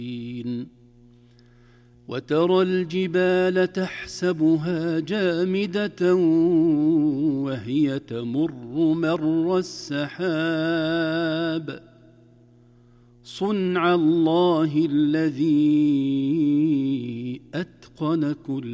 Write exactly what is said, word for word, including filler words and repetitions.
وترى الجبال تحسبها جامدة وهي تمر مر السحاب صنع الله الذي أتقن كل